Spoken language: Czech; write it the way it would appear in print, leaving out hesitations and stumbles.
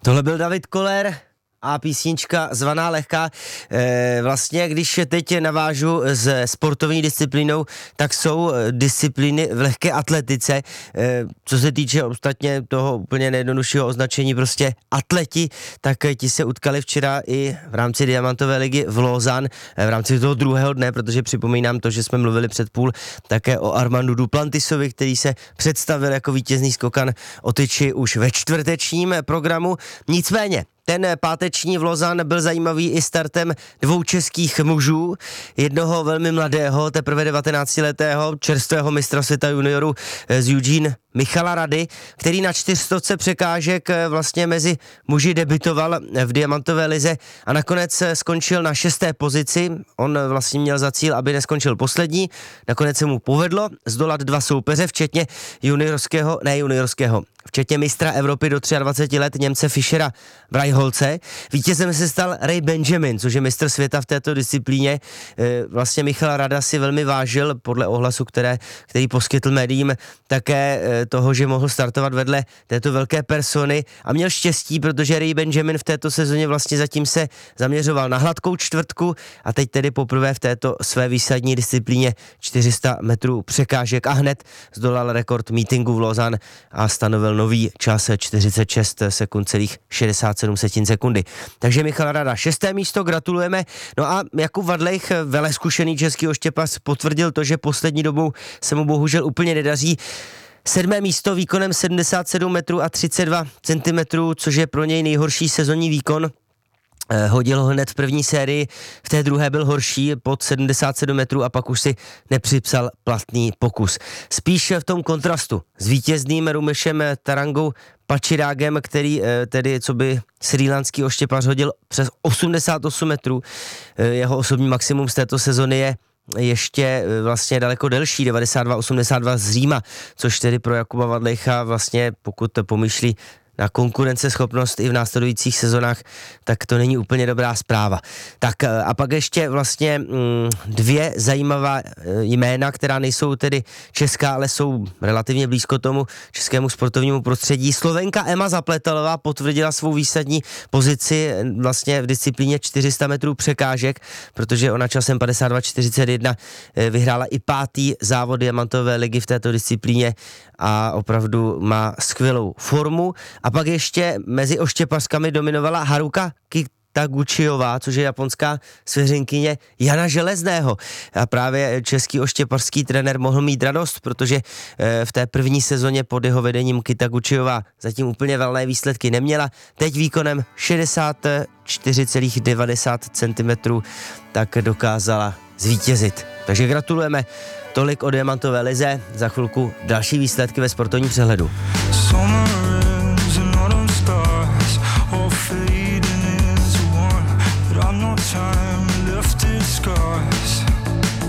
Tohle byl David Koller a písnička zvaná Lehká. Vlastně, když teď navážu s sportovní disciplínou, tak jsou disciplíny v lehké atletice. Co se týče ostatně toho úplně nejjednoduššího označení, prostě atleti, tak ti se utkali včera i v rámci Diamantové ligy v Lausanne, v rámci toho druhého dne, protože připomínám to, že jsme mluvili před půl také o Armandu Duplantisovi, který se představil jako vítězný skokan o tyči už ve čtvrtečním programu. Nicméně, ten páteční v Lausanne byl zajímavý i startem dvou českých mužů, jednoho velmi mladého, teprve 19letého, čerstvého mistra světa juniorů z Eugene Michala Rady, který na 400 překážek vlastně mezi muži debitoval v Diamantové lize a nakonec skončil na 6. pozici. On vlastně měl za cíl, aby neskončil poslední. Nakonec se mu povedlo zdolat dva soupeře, včetně včetně mistra Evropy do 23 let Němce Fischera Brajholce. Vítězem se stal Ray Benjamin, což je mistr světa v této disciplíně. Vlastně Michal Rada si velmi vážil, podle ohlasu, který poskytl médiím, také toho, že mohl startovat vedle této velké persony a měl štěstí, protože Ray Benjamin v této sezóně vlastně zatím se zaměřoval na hladkou čtvrtku a teď tedy poprvé v této své výsadní disciplíně 400 metrů překážek a hned zdolal rekord meetingu v Lausanne a stanovil nový čas 46 sekund celých 67 sekundy. Takže Michal Rada 6. místo, gratulujeme. No a Jakub Vadlejch, veleskušený český oštěpas, potvrdil to, že poslední dobou se mu bohužel úplně nedaří. 7. místo výkonem 77 metrů a 32 centimetrů, což je pro něj nejhorší sezonní výkon. Hodil ho hned v první sérii, v té druhé byl horší pod 77 metrů a pak už si nepřipsal platný pokus. Spíš v tom kontrastu s vítězným Rumešem Tarangou Pačirágem, který tedy co by srílanský oštěpař hodil přes 88 metrů. Jeho osobní maximum z této sezony je ještě vlastně daleko delší, 92,82 z Říma, což tedy pro Jakuba Vadlejcha vlastně, pokud pomýšlí na konkurenceschopnost i v následujících sezonách, tak to není úplně dobrá zpráva. Tak a pak ještě vlastně dvě zajímavá jména, která nejsou tedy česká, ale jsou relativně blízko tomu českému sportovnímu prostředí. Slovenka Ema Zapletalová potvrdila svou výsadní pozici vlastně v disciplíně 400 metrů překážek, protože ona časem 52,41 vyhrála i 5. závod Diamantové ligy v této disciplíně a opravdu má skvělou formu. A pak ještě mezi oštěpařkami dominovala Haruka Kitaguchiová, což je japonská svěřenkyně Jana Železného. A právě český oštěpařský trenér mohl mít radost, protože v té první sezóně pod jeho vedením Kitaguchiová zatím úplně valné výsledky neměla. Teď výkonem 64,90 cm tak dokázala zvítězit. Takže gratulujeme. Tolik o Diamantové lize. Za chvilku další výsledky ve sportovním přehledu.